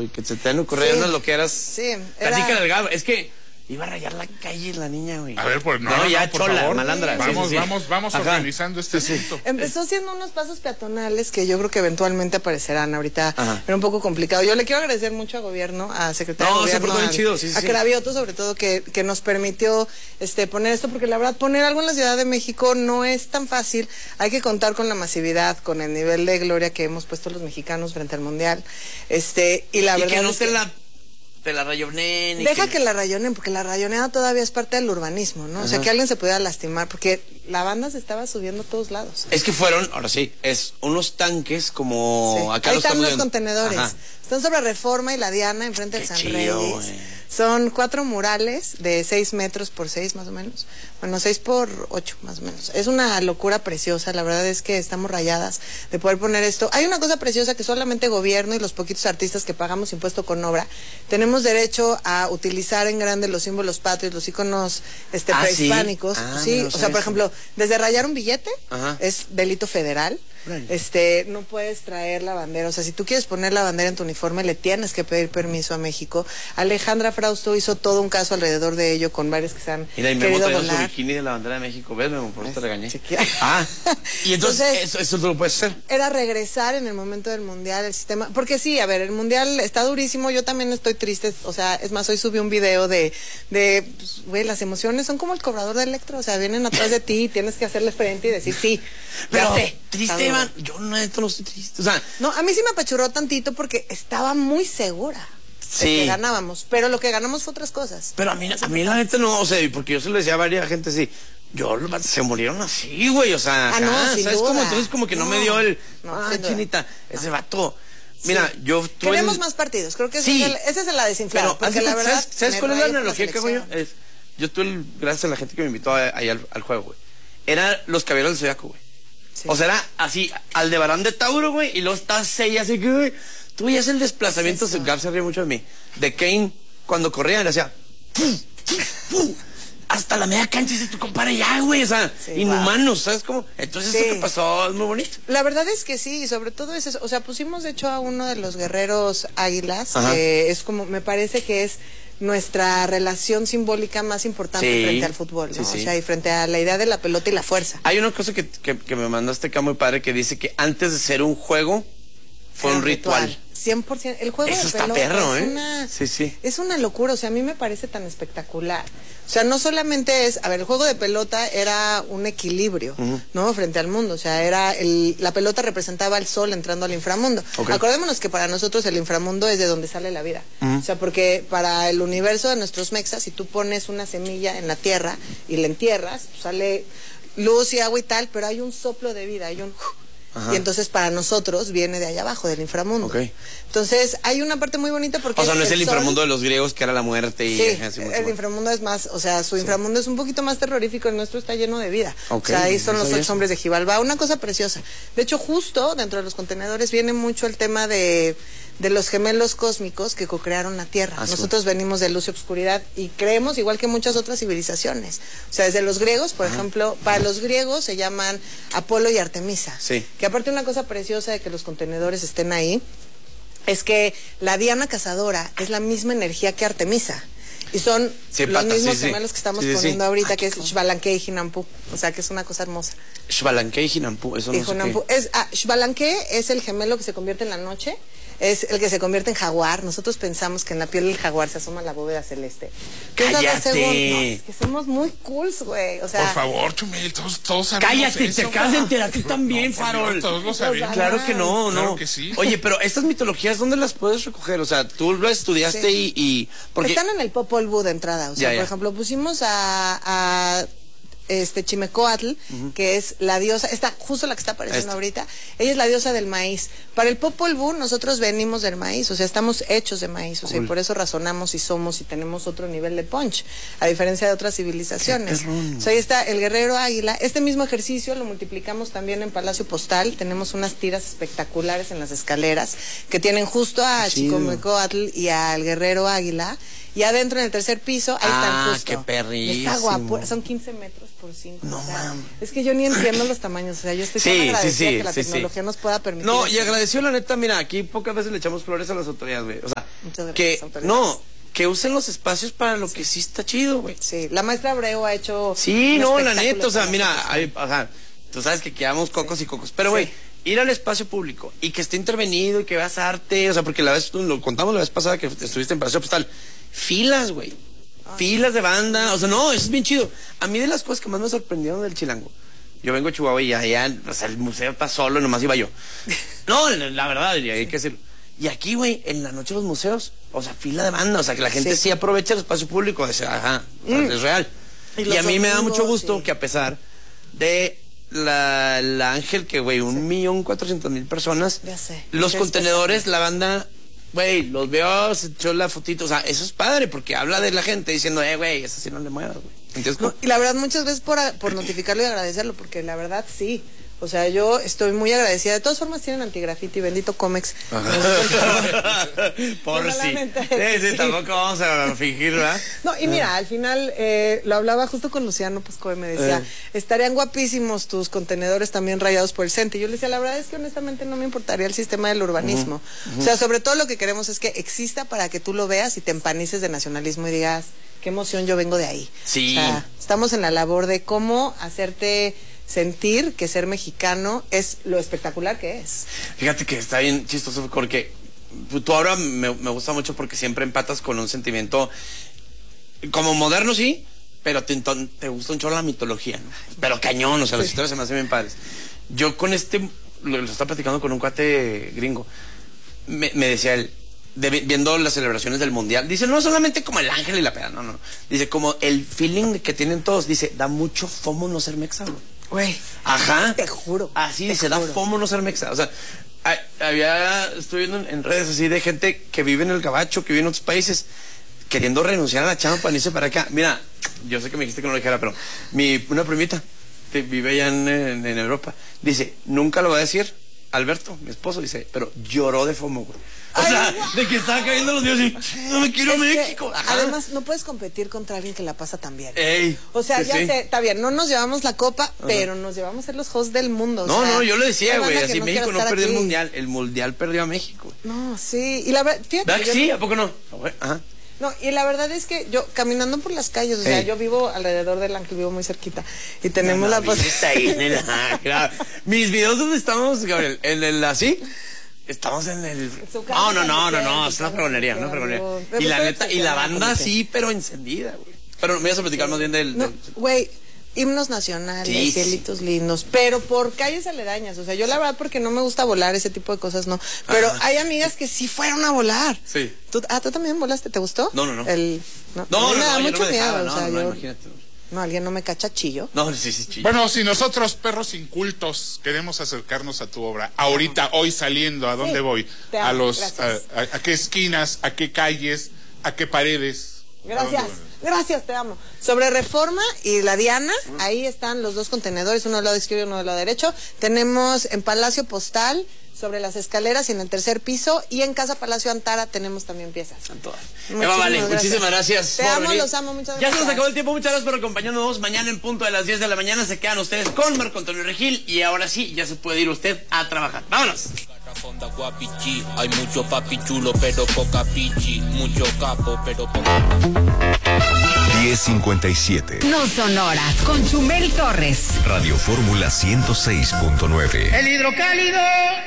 y que se te han ocurrido unas loqueras. Sí. Platícale al Gabo, es que iba a rayar la calle la niña, güey. A ver, pues ya por chola, favor. malandra. Vamos organizando este asunto. Empezó haciendo unos pasos peatonales que yo creo que eventualmente aparecerán. Ahorita era un poco complicado. Yo le quiero agradecer mucho al gobierno, a Secretario de Gobierno, a Cravioto, sobre todo, que nos permitió poner esto, porque la verdad poner algo en la Ciudad de México no es tan fácil. Hay que contar con la masividad, con el nivel de gloria que hemos puesto los mexicanos frente al Mundial. Y la verdad que no es que te la rayonen. Deja que la rayonen, porque la rayoneada todavía es parte del urbanismo, ¿no? O sea, que alguien se pudiera lastimar, porque la banda se estaba subiendo a todos lados. Es que fueron, ahora sí, unos tanques como acá. Ahí están los contenedores. Están sobre Reforma y la Diana, enfrente del San Reyes. Son 4 murales de 6 metros por 6 más o menos. Bueno, 6 por 8 más o menos. Es una locura preciosa, la verdad es que estamos rayadas de poder poner esto. Hay una cosa preciosa que solamente gobierno y los poquitos artistas que pagamos impuesto con obra tenemos derecho a utilizar en grande los símbolos patrios, los íconos prehispánicos. O sea, por ejemplo, desde rayar un billete es delito federal. No puedes traer la bandera, o sea, si tú quieres poner la bandera en tu uniforme le tienes que pedir permiso a México. Alejandra Frausto hizo todo un caso alrededor de ello con varios que se han querido volar. Su bikini de la bandera de México, ves, por eso te regañé. Y entonces eso tú lo puedes hacer. Era regresar en el momento del Mundial el sistema, porque sí, a ver, el Mundial está durísimo, yo también estoy triste, o sea, es más, hoy subí un video de pues, güey, las emociones son como el cobrador de Electro, o sea, vienen atrás de ti y tienes que hacerle frente y decir sí, pero triste, yo no estoy triste. O sea, no, a mí sí me apachurró tantito porque estaba muy segura de que ganábamos, pero lo que ganamos fue otras cosas. Pero a mí la neta no, o sea, porque yo se lo decía a varias gente así, se murieron así, güey, o sea, ¿sabes cómo? Entonces como que no me dio chinita, ese vato. Mira, yo tuve queremos más partidos, creo que esa es la desinflada, porque la verdad, ¿sabes cuál es la analogía que hago yo? Yo tuve, gracias a la gente que me invitó ahí al juego, güey, eran los caballeros del Zodiaco, güey. O sea, era así, Aldebarán de Tauro, güey, y luego está Seiya, así que, güey, tú veías el desplazamiento, Gab se ríe mucho de mí, de Kane, cuando corría, le hacía, ¡pum! ¡pum! Hasta la media cancha, dice tu compadre ya, güey, o sea, inhumanos, ¿sabes cómo? Entonces eso que pasó es muy bonito. La verdad es que sí, y sobre todo es eso, o sea, pusimos de hecho a uno de los guerreros águilas, que es como, me parece que es nuestra relación simbólica más importante frente al fútbol, ¿no? O sea, y frente a la idea de la pelota y la fuerza. Hay una cosa que me mandaste acá muy padre que dice que antes de ser un juego fue un ritual. 100%. El juego eso de pelota está perro, es una locura, o sea, a mí me parece tan espectacular. O sea, no solamente es, a ver, el juego de pelota era un equilibrio, ¿no? Frente al mundo, o sea, la pelota representaba el sol entrando al inframundo. Acordémonos que para nosotros el inframundo es de donde sale la vida. O sea, porque para el universo de nuestros mexas, si tú pones una semilla en la tierra y la entierras, pues sale luz y agua y tal, pero hay un soplo de vida, hay un... Y entonces para nosotros viene de allá abajo, del inframundo. Entonces hay una parte muy bonita porque... O sea, no es el inframundo de los griegos que era la muerte y... Sí, el inframundo es más, o sea, su inframundo es un poquito más terrorífico, el nuestro está lleno de vida. O sea, ahí son los 8 hombres de Xibalbá, una cosa preciosa. De hecho, justo dentro de los contenedores viene mucho el tema de los gemelos cósmicos que co-crearon la Tierra. Nosotros venimos de luz y obscuridad y creemos igual que muchas otras civilizaciones. O sea, desde los griegos, por ejemplo, para los griegos se llaman Apolo y Artemisa. Que aparte una cosa preciosa de que los contenedores estén ahí, es que la Diana cazadora es la misma energía que Artemisa. Y son los mismos gemelos que estamos poniendo ahorita, que es Xbalanque y Jinampu. O sea, que es una cosa hermosa. Xbalanque y Jinampu, eso no sé qué. Xbalanque es el gemelo que se convierte en la noche. Es el que se convierte en jaguar. Nosotros pensamos que en la piel del jaguar se asoma la bóveda celeste. ¡Cállate! Es que somos muy cools, güey. O sea, por favor, Chumel, todos sabemos. ¡Cállate! Te acabas de enterar tú también, Farol. Todos lo sabemos. Claro que no, Claro que sí. Oye, pero estas mitologías, ¿dónde las puedes recoger? O sea, tú lo estudiaste y porque... están en el Popol Vuh de entrada. O sea, por ejemplo, pusimos a Chimecoatl, que es la diosa, justo la que está apareciendo ahorita, ella es la diosa del maíz. Para el Popol Vuh nosotros venimos del maíz, o sea, estamos hechos de maíz, o sea, y por eso razonamos y somos y tenemos otro nivel de punch, a diferencia de otras civilizaciones. O sea, ahí está el guerrero águila. Este mismo ejercicio lo multiplicamos también en Palacio Postal, tenemos unas tiras espectaculares en las escaleras que tienen justo a Chimecoatl y al guerrero águila. Y adentro en el tercer piso, ahí están justo. ¡Qué perrísimo! Está guapo, son 15 metros por 5. No, mames. Es que yo ni entiendo los tamaños, o sea, yo estoy tan agradecida que la tecnología nos pueda permitir. No, y agradecido la neta, mira, aquí pocas veces le echamos flores a las autoridades, güey. O sea, Muchas gracias, autoridades. Que usen los espacios para lo que sí está chido, güey. Sí, la maestra Abreu ha hecho... Sí, no, la neta, o sea, mira, tú sabes que quedamos cocos y cocos, pero güey, ir al espacio público y que esté intervenido y que veas arte, o sea, porque lo contamos la vez pasada que estuviste en Palacio Postal, filas, güey, filas de banda, o sea, no, eso es bien chido. A mí de las cosas que más me sorprendieron del Chilango, yo vengo de Chihuahua y allá, o sea, el museo está solo, nomás iba yo. No, la verdad, hay que decirlo. Y aquí, güey, en la noche de los museos, o sea, fila de banda, o sea, que la gente sí aprovecha el espacio público, o sea, es real. Y a mí me da mucho gusto que a pesar de la Ángel, que, güey, 1,400,000 personas, los contenedores, la banda, güey, los veo, se echó la fotito, o sea, eso es padre, porque habla de la gente diciendo, güey, eso sí no le muevas, güey. No, y la verdad, muchas veces por notificarlo y agradecerlo, porque la verdad, sí. O sea, yo estoy muy agradecida. De todas formas, tienen antigrafiti, bendito Comex. Por sí. Sí, tampoco vamos a fingir, ¿verdad? No, y mira, al final lo hablaba justo con Luciano Pascoe, me decía, estarían guapísimos tus contenedores también rayados por el CENTE. Y yo le decía, la verdad es que honestamente no me importaría el sistema del urbanismo. O sea, sobre todo lo que queremos es que exista para que tú lo veas y te empanices de nacionalismo y digas, qué emoción, yo vengo de ahí. Sí. O sea, estamos en la labor de cómo hacerte sentir que ser mexicano es lo espectacular que es. Fíjate que está bien chistoso porque tú ahora me gusta mucho porque siempre empatas con un sentimiento como moderno, sí, pero te gusta un chorro la mitología, ¿no? Pero cañón, o sea, las historias se me hacen bien padres. Yo con lo estaba platicando con un cuate gringo, me decía él, viendo las celebraciones del mundial, dice, no solamente como el ángel y la peda, no, dice, como el feeling que tienen todos, dice, da mucho fomo no ser mexa, güey. Ajá. Te juro. Así dice, da fomo no ser mexa. O sea, estoy viendo en redes así de gente que vive en el gabacho, que vive en otros países, queriendo renunciar a la chamba para irse para acá. Mira, yo sé que me dijiste que no lo dijera, pero una primita vive allá en Europa. Dice, nunca lo va a decir Alberto, mi esposo, dice, pero lloró de fomo, güey. O sea, de que estaba cayendo los días y no me quiero México. Además, no puedes competir contra alguien que la pasa tan bien. O sea, ya sé, está bien, no nos llevamos la copa, pero nos llevamos a ser los hosts del mundo. No, yo le decía, güey, así México no perdió el mundial. El mundial perdió a México. No, sí. Y la verdad, fíjate. ¿Verdad que sí? ¿A poco no? Ajá. No, y la verdad es que yo, caminando por las calles, o sea, yo vivo alrededor del Ángel, vivo muy cerquita, y tenemos la posibilidad. Mis videos donde estamos, Gabriel, en el así. Estamos en el... No, es una fregonería, Y la neta, y la banda sí, pero encendida, güey. Pero me ibas a platicar más bien del... Güey, himnos nacionales, cielitos lindos, pero por calles aledañas. O sea, yo la verdad porque no me gusta volar, ese tipo de cosas no. Pero hay amigas que sí fueron a volar. Sí. ¿Tú también volaste? ¿Te gustó? No. Me da mucho miedo. Imagínate. No, alguien no me cacha chillo. No, sí, chillo. Bueno, si nosotros, perros incultos, queremos acercarnos a tu obra, ahorita, hoy saliendo, ¿a dónde voy? ¿A qué esquinas, a qué calles, a qué paredes? Gracias, te amo. Sobre Reforma y la Diana, ahí están los dos contenedores, uno del lado izquierdo y uno del lado derecho. Tenemos en Palacio Postal, sobre las escaleras y en el tercer piso, y en Casa Palacio Antara tenemos también piezas. Eva, vale, muchísimas gracias. Te amo, los amo, muchas gracias. Ya se nos acabó el tiempo, muchas gracias por acompañarnos. Mañana en punto de las 10 de la mañana se quedan ustedes con Marco Antonio Regil, y ahora sí, ya se puede ir usted a trabajar. ¡Vámonos! Hay mucho papi chulo, pero poca pichi. Mucho capo, pero poca... 10:57. No son horas, con Chumel Torres. Radio Fórmula 106.9. El hidrocálido.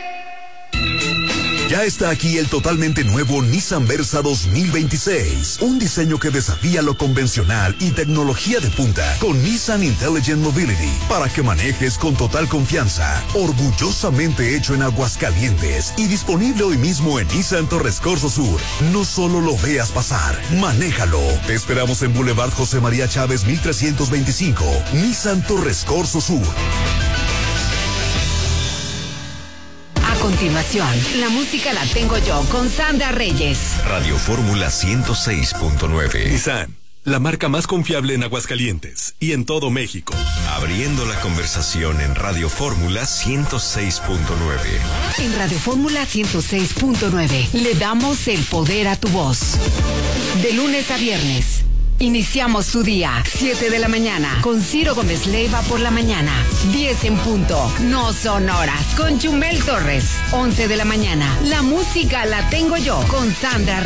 Ya está aquí el totalmente nuevo Nissan Versa 2026. Un diseño que desafía lo convencional y tecnología de punta con Nissan Intelligent Mobility para que manejes con total confianza. Orgullosamente hecho en Aguascalientes y disponible hoy mismo en Nissan Torres Corso Sur. No solo lo veas pasar, manéjalo. Te esperamos en Boulevard José María Chávez 1325. Nissan Torres Corso Sur. A continuación, la música la tengo yo con Sandra Reyes. Radio Fórmula 106.9. Nissan, la marca más confiable en Aguascalientes y en todo México. Abriendo la conversación en Radio Fórmula 106.9. En Radio Fórmula 106.9 le damos el poder a tu voz. De lunes a viernes. Iniciamos tu día, 7 de la mañana, con Ciro Gómez Leiva por la mañana, 10 en punto, no son horas, con Chumel Torres, 11 de la mañana, la música la tengo yo, con Sandra